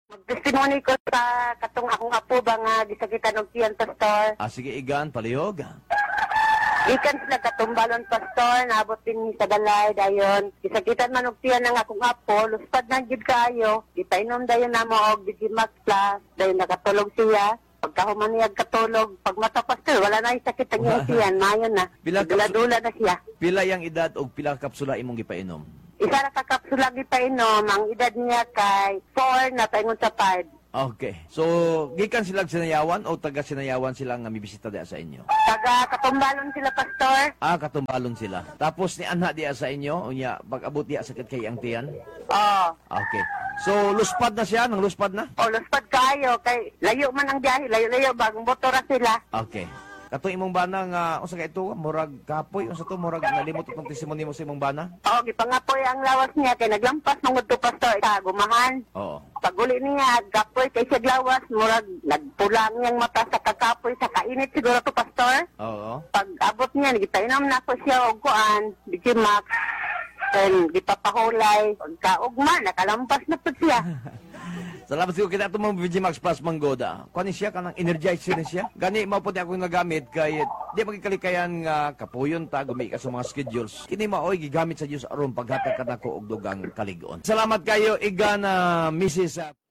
Magtestimony ko sa katong akong apo ba nga gisakitan og tiyan, Pastor. Sige, Igan, palihog. Ikan sila katumbalon, Pastor, naabot din sa balay dayon. Gisakitan man og tiyan ng akong apo, luspad na gid kayo. Gipainom dayon namo og Digimax Plus, dayon nakatulog siya. Pagkahuman niya katulog, pag mata, Pastor, wala na yung sakit ang iyang tiyan, mayon na. Dula-dula na siya. Pila yang edad o pila kapsula imong gipainom? Isa na kakapsula gipainom, ang edad niya kay 4 na paingon sa 5. Okay. So, gikan sila sinayawan o taga sinayawan sila nga mibisita diya sa inyo? Taga katumbalon sila, Pastor. Katumbalon sila. Tapos ni anha diya sa inyo, unya pag-abot diya sakit kay ang tiyan? Oo. Okay. So, luspad na siya, nang luspad na? Luspad kayo, kay layo man ang biyahe, layo-layo, bagong motora sila. Okay. Katong imong bana nga, unsa ka ito, murag kapoy, unsa to, murag nalimot itong testimony mo sa imong bana? Oo, gipangapoy ang lawas niya, kay naglampas mong to, Pastor, gumahan. Oo. Pag-uli niya, gapoy kay siya lawas, murag nagpulang niyang mata sa kakapoy, sa kainit siguro to, Pastor. Oo. Pag-abot niya, nagipainom na ako siya, og kuan, Digimax, then gipapahulay, pagkaugma, nakalampas na po siya. Salamat siguro kita itong mga Digimax Plus Manggoda. Kunin siya, kanang energizer na siya. Gani, mao po ako nagamit kay di magkalikayan nga kapuyon ta, gumi ka sa mga schedules. Kini maoy gigamit sa Diyos aron paghatag ka nako og dugang kaligon. Salamat kayo, Igan, Mrs.